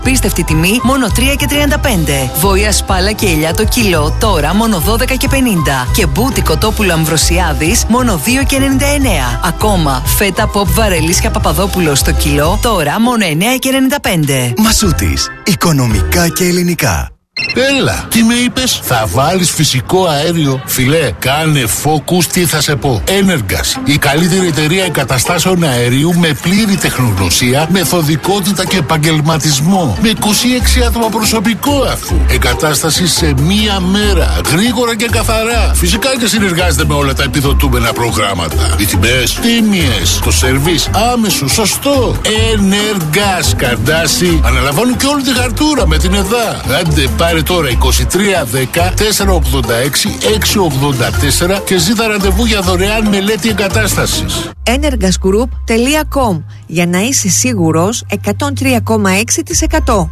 Πίστευτη τιμή, μόνο 3,35. Βόηα σπάλα και ελιά το κιλό, τώρα μόνο 12,50. Και μπούτι κοτόπουλο Αμβροσιάδης, μόνο 2,99. Ακόμα, φέτα ποπ Βαρελίσια Παπαδόπουλο στο κιλό, τώρα μόνο 9,95. Μασούτης, οικονομικά και ελληνικά. Έλα, τι με είπες? Θα βάλεις φυσικό αέριο? Φιλέ, κάνε focus, τι θα σε πω. Energas, η καλύτερη εταιρεία εγκαταστάσεων αερίου με πλήρη τεχνογνωσία, μεθοδικότητα και επαγγελματισμό. Με 26 άτομα προσωπικό αφού. Εγκατάσταση σε μία μέρα, γρήγορα και καθαρά. Φυσικά και συνεργάζεται με όλα τα επιδοτούμενα προγράμματα. Οι τιμές τίμιες, το σερβίς άμεσο, σωστό. Energas, Καρντάσι, αναλαμβάνουν και όλη τη χαρτούρα με την ΕΔΑ. Άντε, πάρε τώρα 2310 486 684 και ζήτα ραντεβού για δωρεάν μελέτη εγκατάστασης. energasgroup.com για να είσαι σίγουρος 103,6%.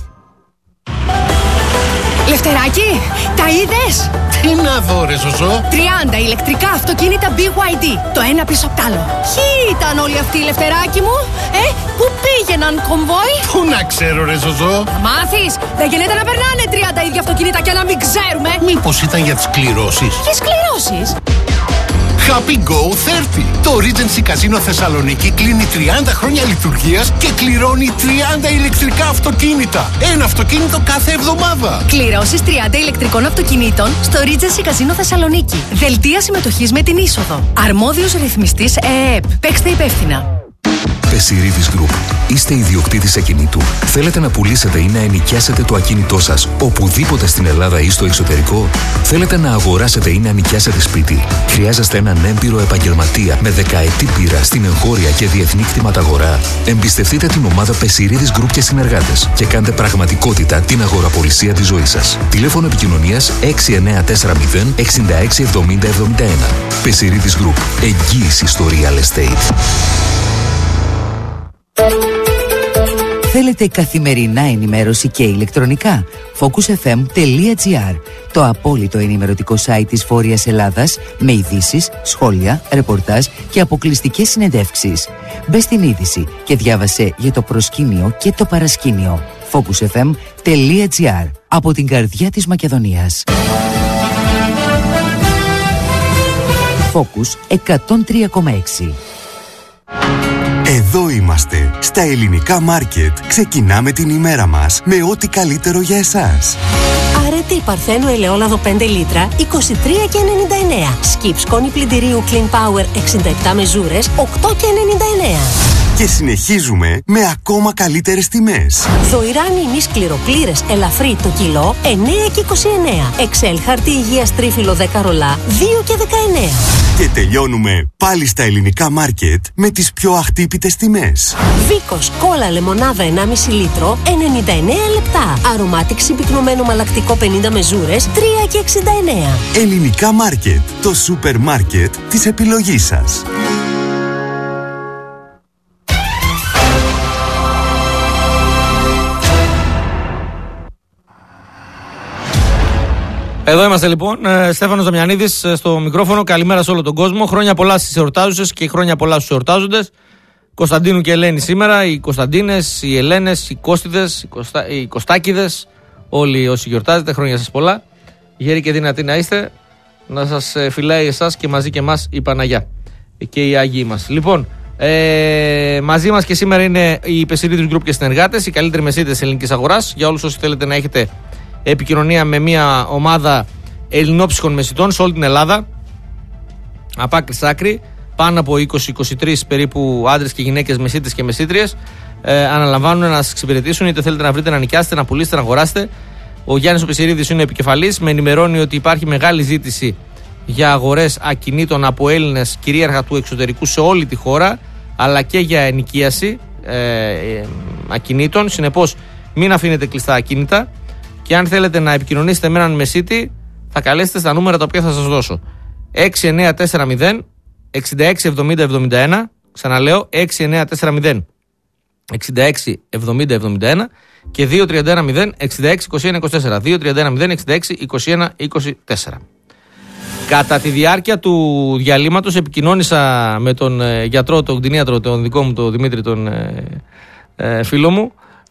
Λευτεράκη, τα είδες? Τι να δω ρε Ζωζό? 30 ηλεκτρικά αυτοκίνητα BYD, το ένα πίσω απ' τ' άλλο. Ποιοι ήταν όλοι αυτοί, Λευτεράκη μου? Πού πήγαιναν, κομβόι? Πού να ξέρω ρε Ζωζό? Θα μάθεις, δεν γίνεται να περνάνε 30 ίδια αυτοκίνητα και να μην ξέρουμε. Μήπως ήταν για τις κληρώσεις? Ποιες κληρώσεις? Happy Go 30. Το Regency Casino Θεσσαλονίκη κλείνει 30 χρόνια λειτουργίας και κληρώνει 30 ηλεκτρικά αυτοκίνητα. Ένα αυτοκίνητο κάθε εβδομάδα. Κληρώσεις 30 ηλεκτρικών αυτοκινήτων στο Regency Casino Θεσσαλονίκη. Δελτία συμμετοχής με την είσοδο. Αρμόδιος ρυθμιστής ΕΕΠ. Παίξτε υπεύθυνα. Πεσιρίδης Group. Είστε ιδιοκτήτης ακινήτου. Θέλετε να πουλήσετε ή να ενοικιάσετε το ακίνητό σας οπουδήποτε στην Ελλάδα ή στο εξωτερικό? Θέλετε να αγοράσετε ή να νοικιάσετε σπίτι? Χρειάζεστε έναν έμπειρο επαγγελματία με δεκαετή πείρα στην εγχώρια και διεθνή κτηματαγορά? Εμπιστευτείτε την ομάδα Πεσιρίδης Group και συνεργάτες και κάντε πραγματικότητα την αγοραπολισία της ζωής σας. Τηλέφωνο επικοινωνίας 6940 66 70 71. Πεσιρίδης Group. Εγγύηση στο real estate. Θέλετε καθημερινά ενημέρωση και ηλεκτρονικά? focusfm.gr, το απόλυτο ενημερωτικό site της Βόρειας Ελλάδας με ειδήσεις, σχόλια, ρεπορτάζ και αποκλειστικές συνεντεύξεις. Μπες στην είδηση και διάβασε για το προσκήνιο και το παρασκήνιο. focusfm.gr, από την καρδιά της Μακεδονίας. Focus 103,6. Εδώ είμαστε, στα ελληνικά μάρκετ. Ξεκινάμε την ημέρα μας με ό,τι καλύτερο για εσάς. Αρετή Παρθένου ελαιόλαδο 5 λίτρα, 23,99. Skip σκόνη πλυντηρίου Clean Power 67 μεζούρες, 8,99. Και συνεχίζουμε με ακόμα καλύτερες τιμές. Δοϊράνι ημί σκληροπλήρες ελαφρύ το κιλό, 9,29. Εξέλ χαρτί υγείας τρίφυλλο 10 ρολά, 2,19. Και τελειώνουμε πάλι στα ελληνικά μάρκετ με τις πιο αχτύπητες τιμές. Βίκος κόλλα λεμονάδα 1,5 λίτρο, 99 λεπτά. Αρωμάτικ συμπυκνωμένο μαλακτικό 50 μεζούρες, 3,69. Ελληνικά μάρκετ, το σούπερ μάρκετ της επιλογής σας. Εδώ είμαστε λοιπόν, Στέφανος Δαμιανίδης στο μικρόφωνο. Καλημέρα σε όλο τον κόσμο. Χρόνια πολλά στις εορτάζουσες και χρόνια πολλά στους εορτάζοντες. Κωνσταντίνου και Ελένη σήμερα. Οι Κωνσταντίνες, οι Ελένες, οι Κώστιδες, οι Κωστάκηδες. Όλοι όσοι γιορτάζετε, χρόνια σας πολλά. Γέροι και δυνατοί να είστε. Να σας φυλάει εσάς και μαζί και εμάς η Παναγιά και οι Άγιοι μας. Λοιπόν, μαζί μας και σήμερα είναι οι Πεσιρίδης Group και συνεργάτες, οι καλύτεροι μεσίτες της ελληνικής αγοράς. Για όλους όσοι θέλετε να έχετε επικοινωνία με μια ομάδα ελληνόψυχων μεσιτών σε όλη την Ελλάδα, από άκρη σ' άκρη, πάνω από 20-23 περίπου άντρες και γυναίκες μεσίτες και μεσίτριες αναλαμβάνουν να σας εξυπηρετήσουν, είτε θέλετε να βρείτε, να νοικιάσετε, να πουλήσετε, να αγοράσετε. Ο Γιάννης ο Πεσιρίδης είναι επικεφαλής, με ενημερώνει ότι υπάρχει μεγάλη ζήτηση για αγορές ακινήτων από Έλληνες κυρίαρχα του εξωτερικού σε όλη τη χώρα, αλλά και για ενοικίαση ακινήτων. Συνεπώς, μην αφήνετε κλειστά ακίνητα. Και αν θέλετε να επικοινωνήσετε με έναν μεσίτη, θα καλέσετε στα νούμερα τα οποία θα σας δώσω. 6940 66 70 71. Ξαναλέω, 6940 66 70 71 και 2310 66 21 24. 2310 66 21 24. Κατά τη διάρκεια του διαλύματος επικοινώνησα με τον γιατρό, τον κτηνίατρο, τον δικό μου, τον Δημήτρη, τον φίλο μου,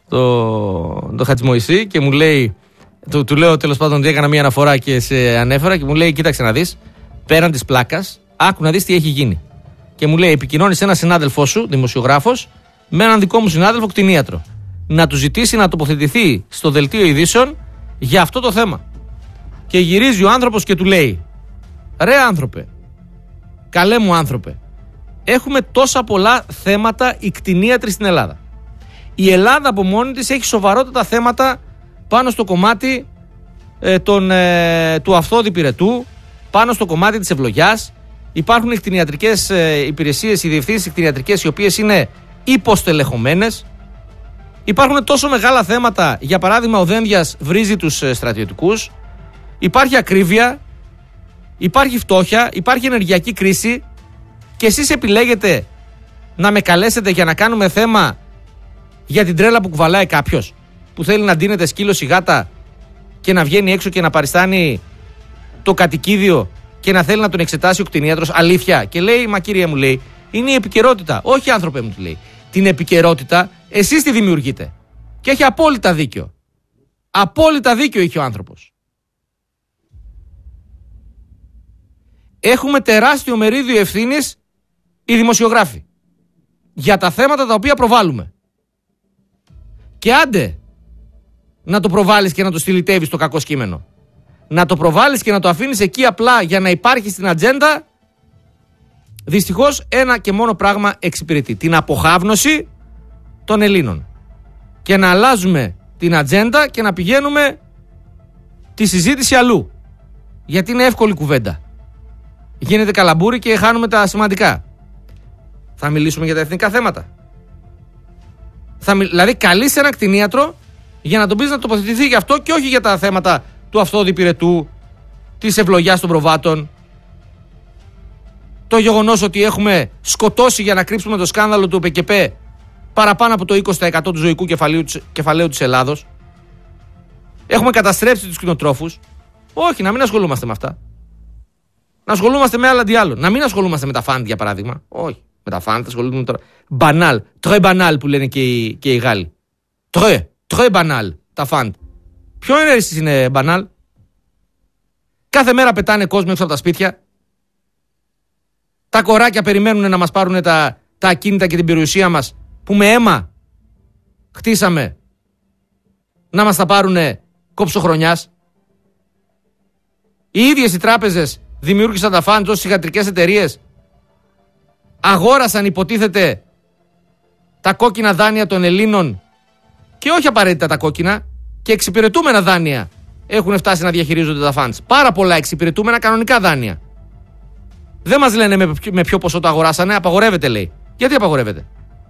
το Χατζημοϊσή και μου λέει, του λέω τέλος πάντων ότι έκανα μια αναφορά και σε ανέφερα και μου λέει: κοίταξε να δεις, πέραν της πλάκας, άκου να δεις τι έχει γίνει. Και μου λέει: επικοινώνησε έναν συνάδελφό σου, δημοσιογράφος, με έναν δικό μου συνάδελφο, κτηνίατρο. Να του ζητήσει να τοποθετηθεί στο δελτίο ειδήσεων για αυτό το θέμα. Και γυρίζει ο άνθρωπος και του λέει: ρε άνθρωπε, καλέ μου άνθρωπε, έχουμε τόσα πολλά θέματα οι κτηνίατροι στην Ελλάδα. Η Ελλάδα από μόνη της έχει σοβαρότατα θέματα πάνω στο κομμάτι του αυθόδη πυρετού, πάνω στο κομμάτι της ευλογιάς. Υπάρχουν οι κτηνιατρικές υπηρεσίες, οι διευθύνσεις κτηνιατρικές, οι οποίες είναι υποστελεχωμένες. Υπάρχουν τόσο μεγάλα θέματα, για παράδειγμα ο Δένδιας βρίζει τους στρατιωτικούς. Υπάρχει ακρίβεια, υπάρχει φτώχεια, υπάρχει ενεργειακή κρίση και εσείς επιλέγετε να με καλέσετε για να κάνουμε θέμα για την τρέλα που κουβαλάει κάποιος που θέλει να ντύνεται σκύλος ή γάτα και να βγαίνει έξω και να παριστάνει το κατοικίδιο και να θέλει να τον εξετάσει ο κτηνίατρος. Αλήθεια. Και λέει: μα κύριε μου, λέει, είναι η επικαιρότητα. Όχι, άνθρωπε μου, του λέει. Την επικαιρότητα εσείς τη δημιουργείτε. Και έχει απόλυτα δίκιο. Απόλυτα δίκιο είχε ο άνθρωπος. Έχουμε τεράστιο μερίδιο ευθύνης οι δημοσιογράφοι για τα θέματα τα οποία προβάλλουμε. Και άντε να το προβάλλεις και να το στυλιτεύεις το κακό κείμενο. Να το προβάλλεις και να το αφήνεις εκεί απλά για να υπάρχει στην ατζέντα, δυστυχώς ένα και μόνο πράγμα εξυπηρετεί: την αποχάβνωση των Ελλήνων. Και να αλλάζουμε την ατζέντα και να πηγαίνουμε τη συζήτηση αλλού. Γιατί είναι εύκολη κουβέντα. Γίνεται καλαμπούρι και χάνουμε τα σημαντικά. Θα μιλήσουμε για τα εθνικά θέματα. Δηλαδή καλείς ένα κτηνίατρο για να τον πεις να τοποθετηθεί γι' αυτό και όχι για τα θέματα του αυθόδη πυρετού, της ευλογιάς των προβάτων. Το γεγονός ότι έχουμε σκοτώσει για να κρύψουμε το σκάνδαλο του ΠΚΠ παραπάνω από το 20% του ζωικού κεφαλαίου της Ελλάδος. Έχουμε καταστρέψει τους κτηνοτρόφους. Όχι, να μην ασχολούμαστε με αυτά. Να ασχολούμαστε με άλλα τι άλλο. Να μην ασχολούμαστε με τα φαντ, για παράδειγμα. Όχι. Με τα φαντ ασχολούμαστε τώρα. Μπανάλ. Τρε μπανάλ που λένε και οι Γάλλοι. Τρε μπανάλ. Τα φαντ. Ποιο είναι εσείς είναι μπανάλ? Κάθε μέρα πετάνε κόσμο έξω από τα σπίτια. Τα κοράκια περιμένουν να μας πάρουν τα ακίνητα και την περιουσία μας που με αίμα χτίσαμε, να μας τα πάρουνε κόψοχρονιάς. Οι ίδιες οι τράπεζες δημιούργησαν τα φαντ ως θυγατρικές εταιρείες. Αγόρασαν, υποτίθεται, τα κόκκινα δάνεια των Ελλήνων και όχι απαραίτητα τα κόκκινα, και εξυπηρετούμενα δάνεια έχουν φτάσει να διαχειρίζονται τα funds. Πάρα πολλά εξυπηρετούμενα κανονικά δάνεια. Δεν μας λένε με ποιο ποσό το αγοράσανε. Απαγορεύεται, λέει. Γιατί απαγορεύεται?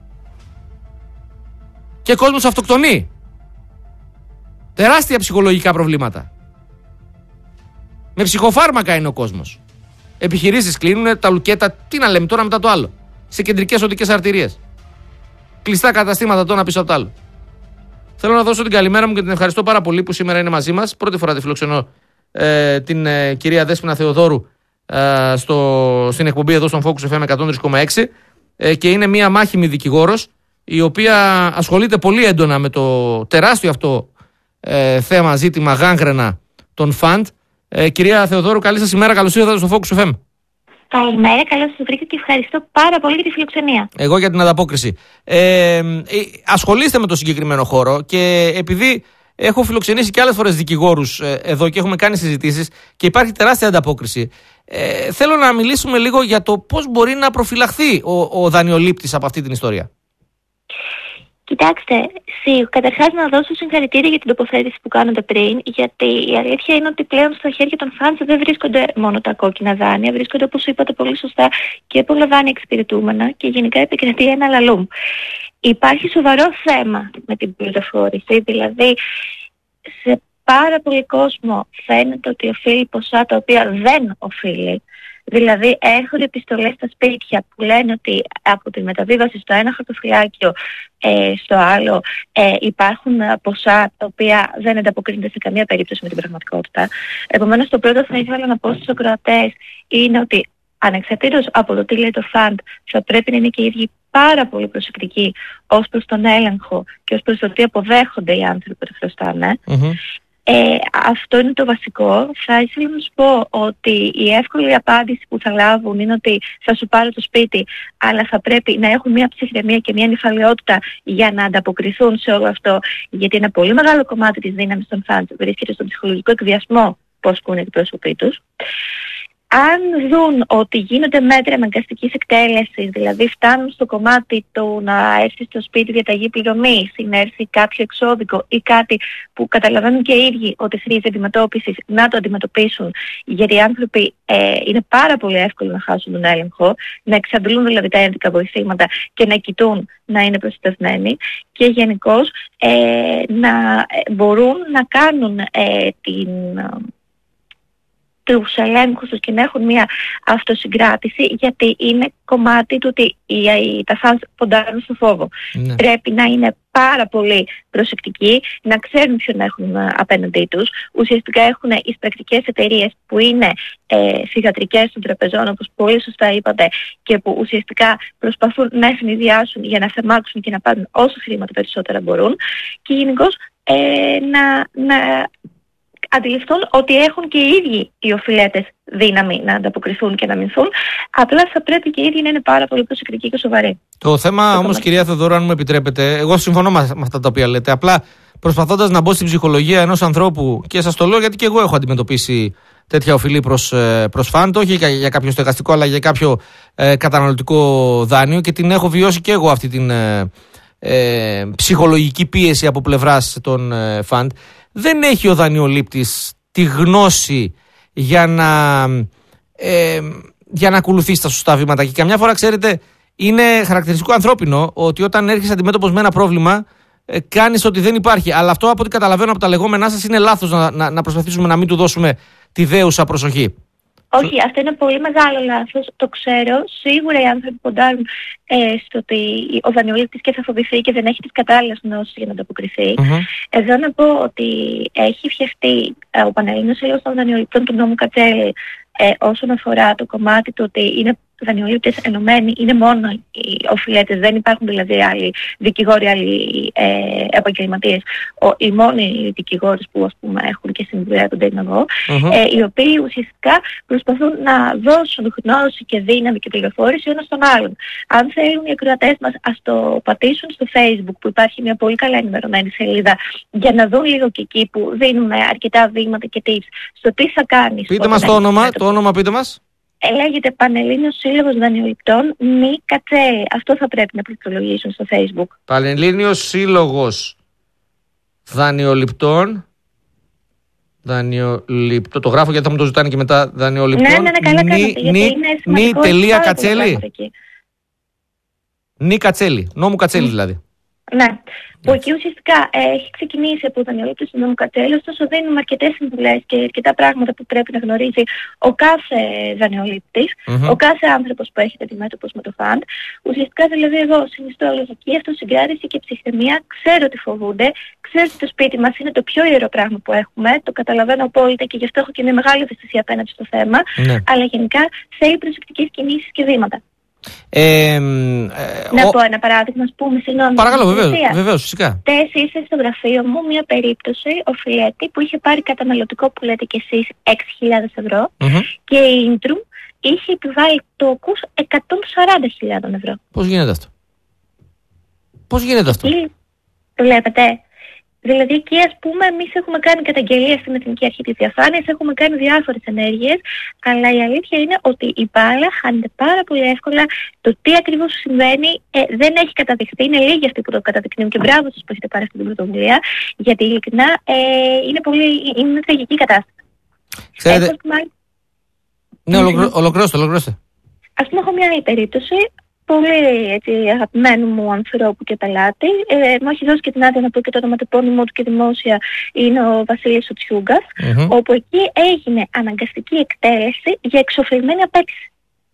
Και κόσμος αυτοκτονεί. Τεράστια ψυχολογικά προβλήματα. Με ψυχοφάρμακα είναι ο κόσμος. Επιχειρήσεις κλείνουν, τα λουκέτα, τι να λέμε τώρα μετά το άλλο. Σε κεντρικές οδικές αρτηρίες. Κλειστά καταστήματα το ένα πίσω από το άλλο. Θέλω να δώσω την καλημέρα μου και την ευχαριστώ πάρα πολύ που σήμερα είναι μαζί μας. Πρώτη φορά τη φιλοξενώ την κυρία Δέσποινα Θεοδόρου στην εκπομπή εδώ στον Focus FM 103,6 και είναι μια μάχημη δικηγόρος η οποία ασχολείται πολύ έντονα με το τεράστιο αυτό θέμα, ζήτημα γάγγρενα των φαντ. Κυρία Θεοδόρου, καλή σας ημέρα, καλώς ήρθατε στο Focus FM. Καλημέρα, καλώς σας βρήκα και ευχαριστώ πάρα πολύ για τη φιλοξενία. Εγώ για την ανταπόκριση. Ασχολείστε με το συγκεκριμένο χώρο και επειδή έχω φιλοξενήσει και άλλες φορές δικηγόρους εδώ και έχουμε κάνει συζητήσεις και υπάρχει τεράστια ανταπόκριση, θέλω να μιλήσουμε λίγο για το πώς μπορεί να προφυλαχθεί ο δανειολήπτης από αυτή την ιστορία. Κοιτάξτε, καταρχάς να δώσω συγχαρητήρια για την τοποθέτηση που κάνατε πριν, γιατί η αλήθεια είναι ότι πλέον στα χέρια των φαντς δεν βρίσκονται μόνο τα κόκκινα δάνεια, βρίσκονται, όπως είπατε πολύ σωστά, και πολλά δάνεια εξυπηρετούμενα και γενικά επικρατεί ένα λαλούμ. Υπάρχει σοβαρό θέμα με την πληροφόρηση, δηλαδή σε πάρα πολύ κόσμο φαίνεται ότι οφείλει ποσά τα οποία δεν οφείλει. Δηλαδή έρχονται επιστολές στα σπίτια που λένε ότι από τη μεταβίβαση στο ένα χαρτοφυλάκιο στο άλλο υπάρχουν ποσά τα οποία δεν ανταποκρίνονται σε καμία περίπτωση με την πραγματικότητα. Επομένως το πρώτο θα ήθελα να πω στους ακροατές είναι ότι ανεξαρτήτως από το τι λέει το φαντ, θα πρέπει να είναι και οι ίδιοι πάρα πολύ προσεκτικοί ως προς τον έλεγχο και ως προς το τι αποδέχονται οι άνθρωποι που το χρωστάνε. Αυτό είναι το βασικό. Θα ήθελα να σου πω ότι η εύκολη απάντηση που θα λάβουν είναι ότι θα σου πάρω το σπίτι, αλλά θα πρέπει να έχουν μια ψυχραιμία και μια νηφαλαιότητα για να ανταποκριθούν σε όλο αυτό, γιατί ένα πολύ μεγάλο κομμάτι της δύναμης των φαντ βρίσκεται στον ψυχολογικό εκβιασμό που ασκούν οι εκπρόσωποι τους. Αν δουν ότι γίνονται μέτρα αναγκαστικής εκτέλεσης, δηλαδή φτάνουν στο κομμάτι του να έρθει στο σπίτι διαταγή πληρωμής ή να έρθει κάποιο εξώδικο ή κάτι που καταλαβαίνουν και οι ίδιοι ότι χρήζει αντιμετώπισης, να το αντιμετωπίσουν, γιατί οι άνθρωποι είναι πάρα πολύ εύκολο να χάσουν τον έλεγχο, να εξαντλούν δηλαδή τα ένδικα βοηθήματα και να κοιτούν να είναι προστατευμένοι και γενικώς να μπορούν να κάνουν τους ελέγχους τους και να έχουν μια αυτοσυγκράτηση, γιατί είναι κομμάτι του ότι τα φανς ποντάρουν στο φόβο. Ναι. Πρέπει να είναι πάρα πολύ προσεκτικοί, να ξέρουν ποιον έχουν απέναντί τους. Ουσιαστικά έχουν εισπρακτικές εταιρείες που είναι θυγατρικές των τραπεζών, όπως πολύ σωστά είπατε, και που ουσιαστικά προσπαθούν να ευνηδιάσουν για να θεμάξουν και να πάρουν όσο χρήματα περισσότερα μπορούν, και γενικώς να αντιληφθούν ότι έχουν και οι ίδιοι οι οφειλέτες δύναμη να ανταποκριθούν και να αμυνθούν. Απλά θα πρέπει και οι ίδιοι να είναι πάρα πολύ προσεκτικοί και σοβαροί. Το θέμα όμως, κυρία Θεοδόρου, αν μου επιτρέπετε, εγώ συμφωνώ με αυτά τα οποία λέτε. Απλά προσπαθώντας να μπω στην ψυχολογία ενός ανθρώπου, και σας το λέω γιατί και εγώ έχω αντιμετωπίσει τέτοια οφειλή προς φαντ, όχι για κάποιο στεγαστικό, αλλά για κάποιο καταναλωτικό δάνειο, και την έχω βιώσει και εγώ αυτή την ψυχολογική πίεση από πλευράς των φαντ. Δεν έχει ο δανειολήπτης τη γνώση για να ακολουθήσει τα σωστά βήματα. Και καμιά φορά, ξέρετε, είναι χαρακτηριστικό ανθρώπινο ότι όταν έρχεσαι αντιμέτωπος με ένα πρόβλημα, κάνεις ότι δεν υπάρχει. Αλλά αυτό, από ό,τι καταλαβαίνω από τα λεγόμενά σας, είναι λάθος να προσπαθήσουμε να μην του δώσουμε τη δέουσα προσοχή. Όχι, αυτό είναι πολύ μεγάλο λάθος, το ξέρω. Σίγουρα οι άνθρωποι ποντάρουν στο ότι ο δανειολήπτης και θα φοβηθεί και δεν έχει τις κατάλληλες γνώσεις για να ανταποκριθεί. Εδώ να πω ότι έχει φτιαχτεί ο Πανελλήνιος Σύλλογος των Δανειοληπτών του νόμου Κατσέλη όσον αφορά το κομμάτι του ότι είναι δανειολήπτες ενωμένοι, είναι μόνο οι οφειλέτες, δεν υπάρχουν δηλαδή άλλοι δικηγόροι, άλλοι επαγγελματίες. Οι μόνοι δικηγόροι που, ας πούμε, έχουν και συμβουλεύονται είναι εγώ, οι οποίοι ουσιαστικά προσπαθούν να δώσουν γνώση και δύναμη και πληροφόρηση ο ένας στον άλλον. Αν θέλουν οι ακροατές μας, ας το πατήσουν στο Facebook, που υπάρχει μια πολύ καλά ενημερωμένη σελίδα, για να δουν λίγο και εκεί που δίνουμε αρκετά βήματα και tips στο τι θα κάνεις. Πείτε μας το όνομα, πείτε μας. Λέγεται Πανελλήνιος Σύλλογος Δανειοληπτών Μη Κατσέλη. Αυτό θα πρέπει να πληκτρολογήσουν στο Facebook. Πανελλήνιος Σύλλογος Δανειοληπτών. Το γράφω γιατί θα μου το ζητάνε και μετά. Δανειοληπτών. Ναι, καλά κάνετε. Νη Κατσέλη. Νη Κατσέλη. Νόμου Κατσέλη δηλαδή. Ναι. Που εκεί ουσιαστικά έχει ξεκινήσει από δανειολήπτες του νόμου Κατσέλη, ωστόσο δίνουμε αρκετές συμβουλές και αρκετά πράγματα που πρέπει να γνωρίζει ο κάθε δανειολήπτης, ο κάθε άνθρωπος που έχετε αντιμέτωπος με το φαντ. Ουσιαστικά δηλαδή εγώ συνιστώ λογική, αυτοσυγκράτηση και ψυχραιμία. Ξέρω ότι φοβούνται, ξέρω ότι το σπίτι μας είναι το πιο ιερό πράγμα που έχουμε, το καταλαβαίνω απόλυτα και γι' αυτό έχω και μια μεγάλη ευαισθησία απέναντι στο θέμα, αλλά γενικά θέλει προσεκτικές κινήσεις και βήματα. Να πω ένα παράδειγμα, ας πούμε, συγγνώμη. Παρακαλώ, βεβαίως, φυσικά. Ήρθε στο γραφείο μου μια περίπτωση οφειλέτη που είχε πάρει καταναλωτικό, που λέτε κι εσείς, 6.000 ευρώ και η Intrum είχε επιβάλει τόκους 140.000 ευρώ. Πώς γίνεται αυτό? Βλέπετε. Δηλαδή εκεί, ας πούμε, εμείς έχουμε κάνει καταγγελία στην Εθνική Αρχή της Διαφάνειας, έχουμε κάνει διάφορες ενέργειες, αλλά η αλήθεια είναι ότι η μπάλα χάνεται πάρα πολύ εύκολα. Το τι ακριβώς συμβαίνει δεν έχει καταδειχθεί. Είναι λίγοι αυτοί που το καταδεικνύουν και μπράβο σας που έχετε πάρει αυτή την πρωτοβουλία, γιατί ειλικρινά είναι τραγική κατάσταση. Ξέρετε... Ναι, ολοκληρώστε. Ας πούμε, έχω μια άλλη περίπτωση. Πολύ αγαπημένου μου ανθρώπου και πελάτη. Μου έχει δώσει και την άδεια να πω και το ονοματεπώνυμό του και δημόσια, είναι ο Βασίλης ο Τσιούγκας, όπου εκεί έγινε αναγκαστική εκτέλεση για εξοφλημένη απέτηση.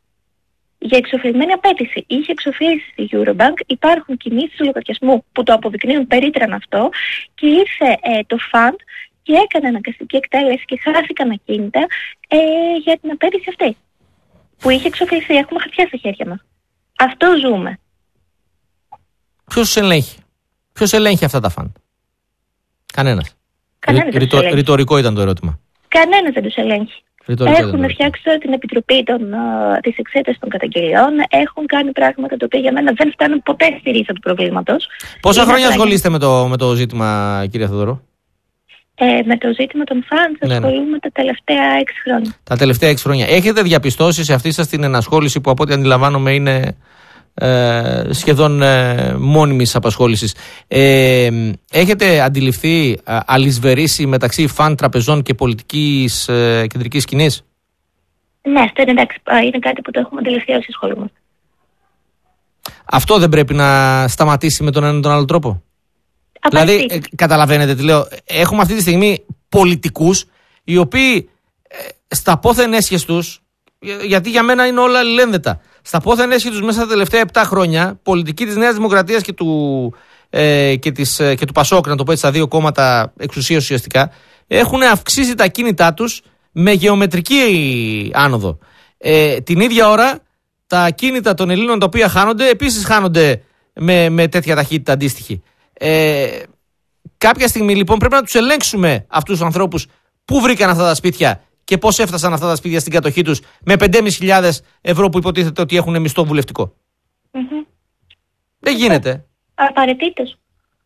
Είχε εξοφλήσει στη Eurobank, υπάρχουν κινήσεις λογαριασμού που το αποδεικνύουν περίτραν αυτό, και ήρθε το φαντ και έκανε αναγκαστική εκτέλεση και χάθηκαν ακίνητα για την απέτηση αυτή. που είχε εξοφληθεί. Έχουμε χαρτιά στα χέρια μας. Αυτό ζούμε. Ποιος ελέγχει? Ποιος ελέγχει αυτά τα φαντ? Κανένας. Ρητορικό ήταν το ερώτημα. Κανένας δεν τους ελέγχει. Έχουν φτιάξει τώρα την επιτροπή της εξέτασης των καταγγελιών, έχουν κάνει πράγματα τα οποία για μένα δεν φτάνουν ποτέ στη ρίζα του προβλήματος. Πόσα χρόνια ασχολείστε με το ζήτημα, κυρία Θεοδωρού? Με το ζήτημα των φαντ ασχολούμαι τα τελευταία 6 χρόνια. Τα τελευταία 6 χρόνια. Έχετε διαπιστώσει σε αυτή σας την ενασχόληση, που από ό,τι αντιλαμβάνομαι είναι σχεδόν μόνιμης απασχόλησης, έχετε αντιληφθεί αλυσβερίσει μεταξύ φαν, τραπεζών και πολιτικής κεντρικής σκηνής? Ναι, αυτό είναι κάτι που το έχουμε αντιληφθεί όσοι ασχολούμαστε. Αυτό δεν πρέπει να σταματήσει με τον έναν τον άλλο τρόπο? Δηλαδή, καταλαβαίνετε τι λέω? Έχουμε αυτή τη στιγμή πολιτικούς οι οποίοι στα πόθεν έσχες τους, γιατί για μένα είναι όλα αλληλένδετα, στα πόθεν έσχες τους μέσα τα τελευταία 7 χρόνια, πολιτική της Νέας Δημοκρατίας και του Πασόκ, να το πω έτσι, τα δύο κόμματα εξουσίας ουσιαστικά, έχουν αυξήσει τα κίνητά τους με γεωμετρική άνοδο. Την ίδια ώρα τα κίνητα των Ελλήνων τα οποία χάνονται, επίσης χάνονται με τέτοια ταχύτητα αντίστοιχη. Κάποια στιγμή λοιπόν πρέπει να τους ελέγξουμε αυτούς τους ανθρώπους, πού βρήκαν αυτά τα σπίτια και πώς έφτασαν αυτά τα σπίτια στην κατοχή τους με 5.500 ευρώ που υποτίθεται ότι έχουν μισθό βουλευτικό. Δεν γίνεται. Απαραίτητος.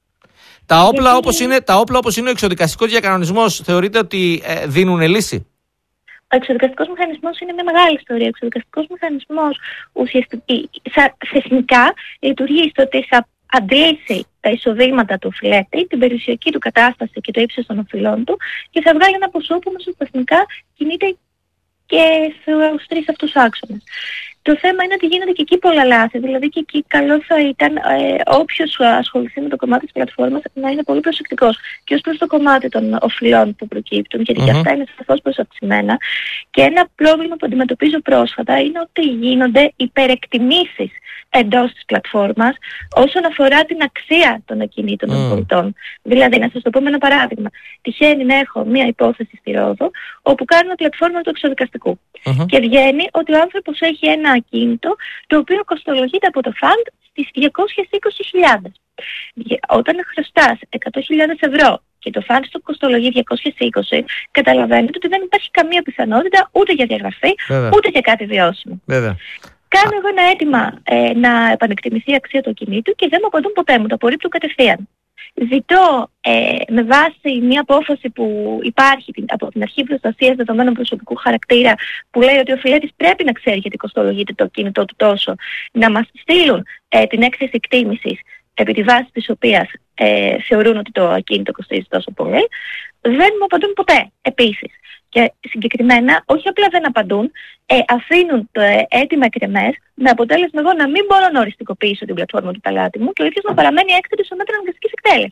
Τα όπλα όπως είναι ο εξοδικαστικός διακανονισμός, θεωρείτε ότι δίνουν λύση? Ο εξοδικαστικός μηχανισμός είναι μια μεγάλη ιστορία. Ο εξοδικαστικός μηχανισμός ουσιαστικά θεσμικά λειτουργεί στο ότι θα αντλήσει τα εισοδήματα του οφειλέτη, την περιουσιακή του κατάσταση και το ύψος των οφειλών του και θα βγάλει ένα ποσό που μεσοσταθμικά κινείται και στους 3 αυτούς άξονες. Το θέμα είναι ότι γίνονται και εκεί πολλά λάθη, δηλαδή και εκεί καλό θα ήταν όποιος ασχοληθεί με το κομμάτι της πλατφόρμας να είναι πολύ προσεκτικός και ως προς το κομμάτι των οφειλών που προκύπτουν, γιατί και αυτά είναι σαφώς προσαπτυμένα. Και ένα πρόβλημα που αντιμετωπίζω πρόσφατα είναι ότι γίνονται υπερεκτιμήσεις εντός της πλατφόρμας όσον αφορά την αξία των ακινήτων των πολιτών. Δηλαδή, να σας το πω με ένα παράδειγμα. Τυχαίνει να έχω μία υπόθεση στη Ρόδο, όπου κάνω πλατφόρμα του εξοδικαστικού. Και βγαίνει ότι ο άνθρωπος έχει ένα ακίνητο, το οποίο κοστολογείται από το φαντ στις 220.000. Όταν χρωστάς 100.000 ευρώ και το φαντ στο κοστολογεί 220, καταλαβαίνετε ότι δεν υπάρχει καμία πιθανότητα ούτε για διαγραφή, ούτε για κάτι βιώσιμο. Κάνω εγώ ένα αίτημα να επανεκτιμηθεί η αξία του ακινήτου και δεν μου απαντούν ποτέ, μου το απορρίπτουν κατευθείαν. Ζητώ με βάση μια απόφαση που υπάρχει από την Αρχή Προστασίας Δεδομένων Προσωπικού Χαρακτήρα, που λέει ότι ο οφειλέτης πρέπει να ξέρει γιατί κοστολογείται το ακίνητό του τόσο, να μας στείλουν την έκθεση εκτίμησης επί τη βάση της οποίας θεωρούν ότι το ακίνητο κοστίζει τόσο πολύ. Δεν μου απαντούν ποτέ επίσης. Και συγκεκριμένα, όχι απλά δεν απαντούν, αφήνουν το αίτημα εκκρεμές, με αποτέλεσμα εγώ να μην μπορώ να οριστικοποιήσω την πλατφόρμα του πελάτη μου και ο ίδιος να παραμένει έκθετος στο μέτρο αναγκαστικής εκτέλεσης.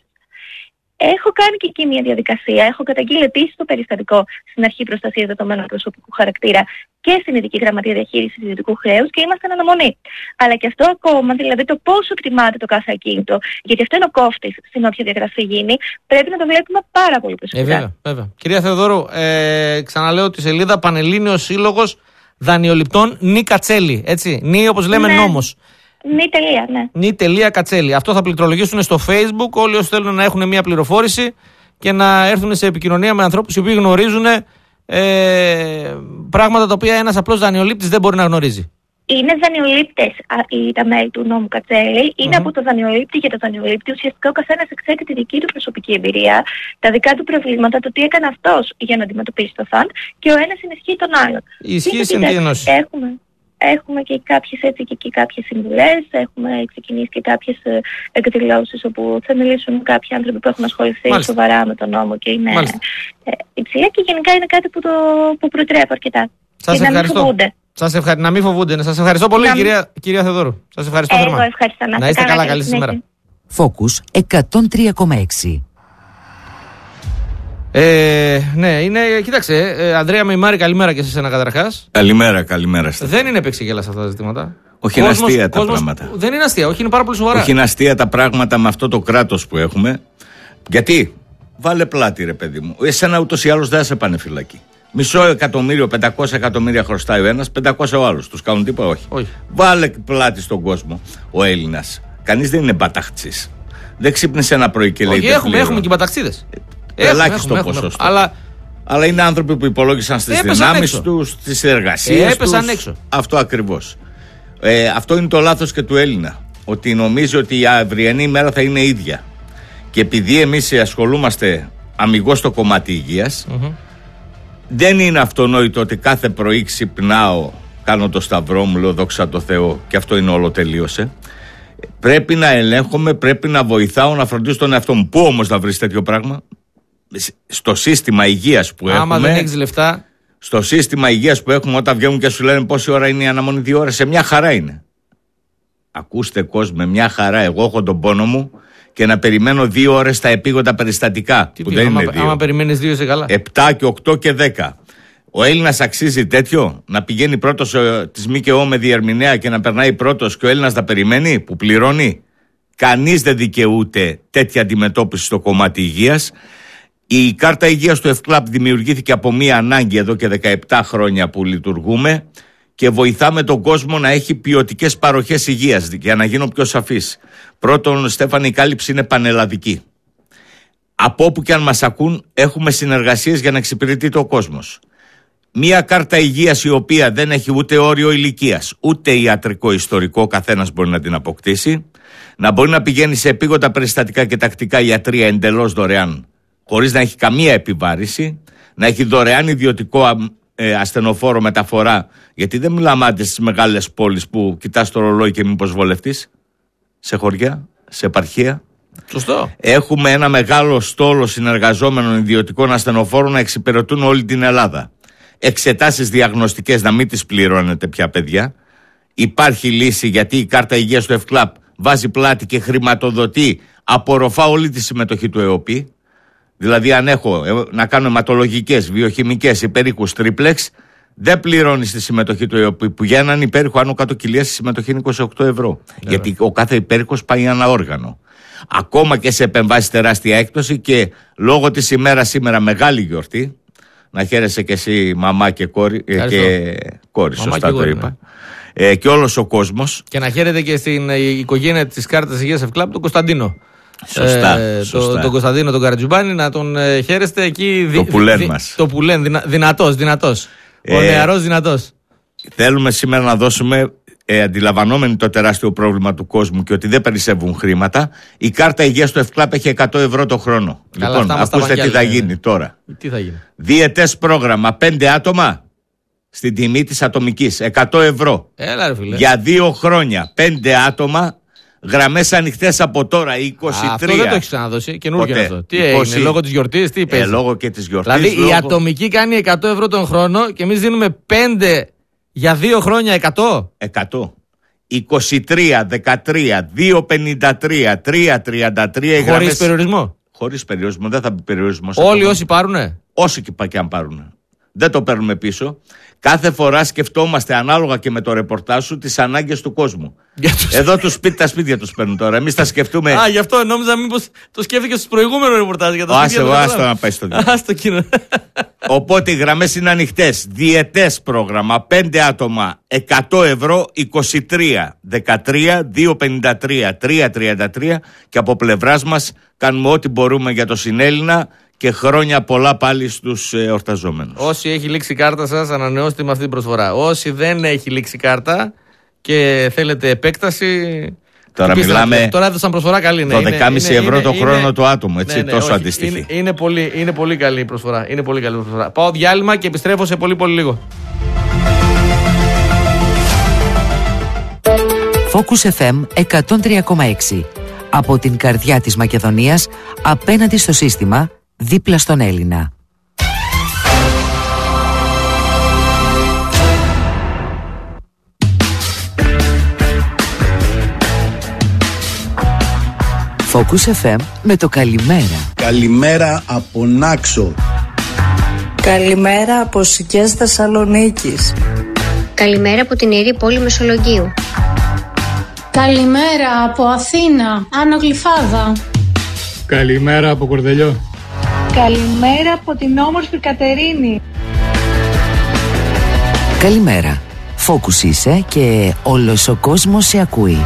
Έχω κάνει και εκεί μια διαδικασία. Έχω καταγγείλει επίσης το περιστατικό στην Αρχή Προστασίας Δεδομένων Προσωπικού Χαρακτήρα και στην Ειδική Γραμματεία Διαχείρισης Ιδιωτικού Χρέους και είμαστε εν αναμονή. Αλλά και αυτό ακόμα, δηλαδή το πόσο εκτιμάται το κάθε ακίνητο, γιατί αυτό είναι ο κόφτης στην όποια διαγραφή γίνει, πρέπει να το βλέπουμε πάρα πολύ προσεκτικά. Βέβαια. Κυρία Θεοδόρου, ξαναλέω τη σελίδα Πανελλήνιος Σύλλογος Δανειοληπτών Νι Κατσέλη. Έτσι. Νι όπως λέμε νόμος. Νι.Κατσέλη. Αυτό θα πληκτρολογήσουν στο Facebook όλοι όσοι θέλουν να έχουν μια πληροφόρηση και να έρθουν σε επικοινωνία με ανθρώπους οι οποίοι γνωρίζουν πράγματα τα οποία ένας απλός δανειολήπτης δεν μπορεί να γνωρίζει. Είναι δανειολήπτες τα μέλη του νόμου Κατσέλη. Είναι από το δανειολήπτη για το δανειολήπτη. Ουσιαστικά ο καθένας εξέτει τη δική του προσωπική εμπειρία, τα δικά του προβλήματα, το τι έκανε αυτός για να αντιμετωπίσει το φαντ και ο ένας ενισχύει τον άλλον. Ισχύει στην ένωση. Έχουμε και κάποιες συμβουλές, έχουμε ξεκινήσει και κάποιες εκδηλώσεις όπου θα μιλήσουν κάποιοι άνθρωποι που έχουν ασχοληθεί σοβαρά με τον νόμο και είναι υψηλά και γενικά είναι κάτι που προτρέπει αρκετά. Σας ευχαριστώ. Να μην φοβούνται. Σας ευχαριστώ πολύ κυρία Θεοδόρου. Σας ευχαριστώ θερμά. Εγώ ευχαριστώ. Να είστε καλά, καλή σήμερα. Focus 103,6. Ναι, κοίταξε, Ανδρέα Μημάρη, καλημέρα και σε εσένα καταρχάς. Καλημέρα. Δεν είναι επεξηγέλας αυτά τα ζητήματα. Όχι, είναι αστεία τα πράγματα. Δεν είναι αστεία, όχι, είναι πάρα πολύ σοβαρά. Όχι, είναι αστεία τα πράγματα με αυτό το κράτος που έχουμε. Γιατί, βάλε πλάτη ρε παιδί μου, εσένα ούτως ή άλλως δεν σε πάνε φυλακή. 500.000, 500 εκατομμύρια χρωστάει ο ένας, 500 ο άλλος. Τους κάνουν τίποτα? Όχι. Βάλε πλάτη στον κόσμο ο Έλληνας. Κανείς δεν είναι μπαταχτσής. Δεν ξύπνησε ένα πρωί και λέει. Έχουμε και μπαταχτσίδες. Ελάχιστο ποσοστό. Αλλά είναι άνθρωποι που υπολόγισαν στις δυνάμεις τους, στις εργασίες τους. Έπεσαν έξω. Αυτό ακριβώς. Αυτό είναι το λάθος και του Έλληνα. Ότι νομίζει ότι η αυριανή ημέρα θα είναι ίδια. Και επειδή εμείς ασχολούμαστε αμιγώς στο κομμάτι υγείας, δεν είναι αυτονόητο ότι κάθε πρωί ξυπνάω, κάνω το σταυρό μου, λέω δόξα τω Θεώ, και αυτό είναι όλο, τελείωσε. Πρέπει να ελέγχομαι, πρέπει να βοηθάω, να φροντίσω τον εαυτό μου. Πού όμως να βρεις τέτοιο πράγμα? Στο σύστημα υγείας που έχουμε. Άμα δεν έχεις λεφτά. Στο σύστημα υγείας που έχουμε, όταν βγαίνουν και σου λένε πόση ώρα είναι η αναμονή, 2 ώρες, σε μια χαρά είναι. Ακούστε κόσμο, μια χαρά. Εγώ έχω τον πόνο μου και να περιμένω 2 ώρες στα επίγοντα περιστατικά. Που δεν είναι 2. Άμα περιμένεις 2 είσαι καλά. 7 και 8 και 10. Ο Έλληνας αξίζει τέτοιο? Να πηγαίνει πρώτος της ΜΚΟ με διερμηνέα και να περνάει πρώτος και ο Έλληνας να περιμένει, που πληρώνει? Κανείς δεν δικαιούται τέτοια αντιμετώπιση στο κομμάτι υγείας. Η κάρτα υγείας του ΕΦΚΛΑΠ δημιουργήθηκε από μία ανάγκη εδώ και 17 χρόνια που λειτουργούμε και βοηθάμε τον κόσμο να έχει ποιοτικές παροχές υγείας. Για να γίνω πιο σαφής, πρώτον, Στέφανη, η κάλυψη είναι πανελλαδική. Από όπου και αν μας ακούν, έχουμε συνεργασίες για να εξυπηρετείται ο κόσμος. Μία κάρτα υγείας η οποία δεν έχει ούτε όριο ηλικίας, ούτε ιατρικό ιστορικό, καθένας μπορεί να την αποκτήσει, να μπορεί να πηγαίνει σε επίγοντα περιστατικά και τακτικά ιατρία εντελώς δωρεάν, χωρίς να έχει καμία επιβάρηση, να έχει δωρεάν ιδιωτικό ασθενοφόρο μεταφορά, γιατί δεν μιλάμε άντε στις μεγάλες πόλεις που κοιτάς το ρολόι και μήπως βολευτείς, σε χωριά, σε επαρχία. Σωστό. Έχουμε ένα μεγάλο στόλο συνεργαζόμενων ιδιωτικών ασθενοφόρων να εξυπηρετούν όλη την Ελλάδα. Εξετάσεις διαγνωστικές να μην τις πληρώνετε πια, παιδιά. Υπάρχει λύση, γιατί η κάρτα υγείας του ΕΦΚΛΑΠ βάζει πλάτη και χρηματοδοτεί, απορροφά όλη τη συμμετοχή του ΕΟΠΗ. Δηλαδή, αν έχω να κάνω αιματολογικές, βιοχημικές, υπερήχους, τρίπλεξ, δεν πληρώνεις τη συμμετοχή του ΕΟΠΗ, που για έναν υπέρηχο άνω κάτω κοιλίας η συμμετοχή είναι 28 ευρώ. Γιατί ο κάθε υπέρηχος πάει ένα όργανο. Ακόμα και σε επεμβάσεις τεράστια έκπτωση, και λόγω της ημέρας σήμερα μεγάλη γιορτή. Να χαίρεσαι και εσύ, μαμά και κόρη. Κόρη, σωστά το είπα. Και όλος ο κόσμος. Και να χαίρετε και στην οικογένεια της κάρτας υγείας ΕΦΚΛΑΠ, τον Κωνσταντίνο. Σωστά. Τον Κωνσταντίνο τον Καρατζουμπάνη, να τον χαίρεστε εκεί. Το πουλέν μας. Το πουλέν, δυνατός. Ο νεαρός δυνατός. Θέλουμε σήμερα να δώσουμε, αντιλαμβανόμενοι το τεράστιο πρόβλημα του κόσμου και ότι δεν περισσεύουν χρήματα, η κάρτα υγείας του ΕΦΚΛΑΠ έχει 100 ευρώ το χρόνο. Καλά, λοιπόν, ακούστε τι θα γίνει τώρα. Τι θα γίνει? Διετές πρόγραμμα, 5 άτομα στην τιμή της ατομικής, 100 ευρώ. Έλα, ρε φίλε. Για 2 χρόνια, 5 άτομα, γραμμές ανοιχτές από τώρα, 23. Αυτό δεν το έχεις ξαναδώσει, καινούργιο είναι αυτό. Τι είναι, λόγω της γιορτής, τι παίζει? Λόγω και της γιορτής. Δηλαδή η ατομική κάνει 100 ευρώ τον χρόνο και εμείς δίνουμε 5 για 2 χρόνια 100. 100. 23, 13, 2,53, 3,33. Χωρίς περιορισμό. Χωρίς περιορισμό, δεν θα μπει περιορισμό. Όλοι όσοι πάρουνε. Όσοι και αν πάρουνε. Δεν το παίρνουμε πίσω. Κάθε φορά σκεφτόμαστε, ανάλογα και με το ρεπορτάζ σου, τις ανάγκες του κόσμου. Εδώ τα σπίτια τους παίρνουν τώρα. Εμείς τα σκεφτούμε. Α, γι' αυτό νόμιζα μήπως το σκέφτηκε στους προηγούμενους ρεπορτάζ. Άστο να πάει στο κοινό. Οπότε οι γραμμές είναι ανοιχτές. Διετές πρόγραμμα, 5 άτομα, 100 ευρώ, 23, 13, 2,53, 3,33, και από πλευράς μας κάνουμε ό,τι μπορούμε για το συνέλληνα. Και χρόνια πολλά πάλι στους εορταζόμενους. Όσοι έχει λήξει η κάρτα σας, ανανεώστε με αυτή την προσφορά. Όσοι δεν έχει λήξει κάρτα και θέλετε επέκταση. Τώρα μιλάμε. Τώρα έδωσαν προσφορά καλή. 12,5 ευρώ το χρόνο το άτομο. Έτσι, τόσο αντιστοιχεί. Είναι πολύ καλή η προσφορά. Είναι πολύ καλή η προσφορά. Πάω διάλειμμα και επιστρέφω σε πολύ λίγο. Focus FM 103,6. Από την καρδιά της Μακεδονίας, απέναντι στο σύστημα, δίπλα στον Έλληνα. Focus FM με το καλημέρα. Καλημέρα από Νάξο. Καλημέρα από Σικές Θεσσαλονίκης. Καλημέρα από την Ιερή Πόλη Μεσολογγίου. Καλημέρα από Αθήνα, Άνω Γλυφάδα. Καλημέρα από Κορδελιό. Καλημέρα από την όμορφη Κατερίνη. Καλημέρα. Focus είσαι και όλος ο κόσμος σε ακούει.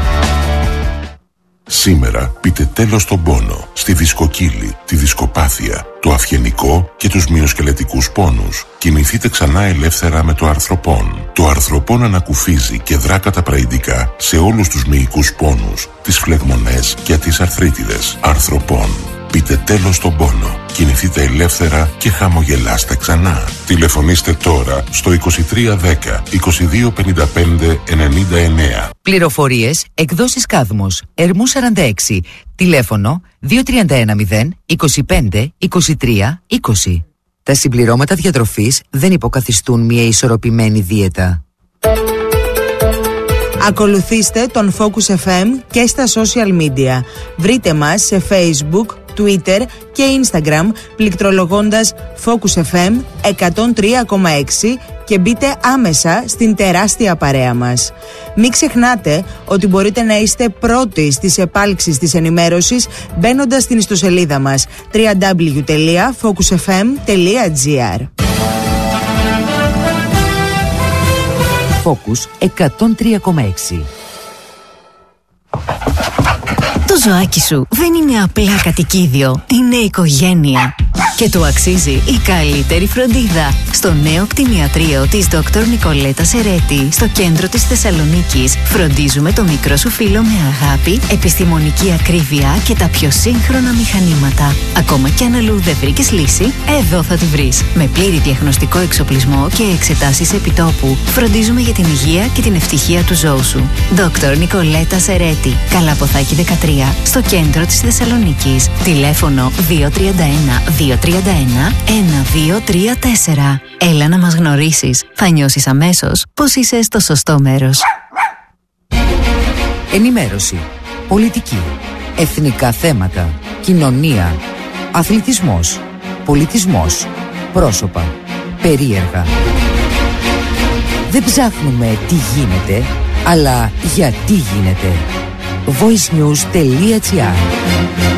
Σήμερα πείτε τέλος στον πόνο, στη δισκοκύλη, τη δισκοπάθεια, το αυγενικό και τους μυοσκελετικούς πόνους. Κινηθείτε ξανά ελεύθερα με το αρθροπόν. Το αρθροπόν ανακουφίζει και δρά καταπραγητικά σε όλους τους μυϊκούς πόνους, τις φλεγμονές και τις αρθρίτιδες. Αρθροπόν. Πείτε τέλος στον πόνο. Κινηθείτε ελεύθερα και χαμογελάστε ξανά. Τηλεφωνήστε τώρα στο 2310 2255 99. Πληροφορίες, εκδόσεις Κάδμος, Ερμού 46, τηλέφωνο 2310 25 23 20. Τα συμπληρώματα διατροφής δεν υποκαθιστούν μια ισορροπημένη δίαιτα. Ακολουθήστε τον Focus FM και στα social media. Βρείτε μας σε Facebook, Twitter και Instagram πληκτρολογώντας Focus FM 103,6 και μπείτε άμεσα στην τεράστια παρέα μας. Μην ξεχνάτε ότι μπορείτε να είστε πρώτοι στις επάλξεις της ενημέρωσης μπαίνοντας στην ιστοσελίδα μας www.focusfm.gr. Focus 103,6. Το ζωάκι σου δεν είναι απλά κατοικίδιο, είναι οικογένεια. Και του αξίζει η καλύτερη φροντίδα. Στο νέο κτηνιατρίο της Dr. Νικολέτα Σερέτη, στο κέντρο της Θεσσαλονίκης, φροντίζουμε το μικρό σου φίλο με αγάπη, επιστημονική ακρίβεια και τα πιο σύγχρονα μηχανήματα. Ακόμα κι αν αλλού δεν βρήκες λύση, εδώ θα τη βρεις. Με πλήρη διαγνωστικό εξοπλισμό και εξετάσεις επιτόπου, φροντίζουμε για την υγεία και την ευτυχία του ζώου σου. Dr. Νικολέτα Σερέτη, Καλαποθάκη 13, στο κέντρο της Θεσσαλονίκης. Τηλέφωνο 231-231-1234. Έλα να μας γνωρίσεις. Θα νιώσεις αμέσως πως είσαι στο σωστό μέρος. Ενημέρωση, πολιτική, εθνικά θέματα, κοινωνία, αθλητισμός, πολιτισμός, πρόσωπα, περίεργα. Δεν ψάχνουμε τι γίνεται, αλλά γιατί γίνεται. voicenews.gr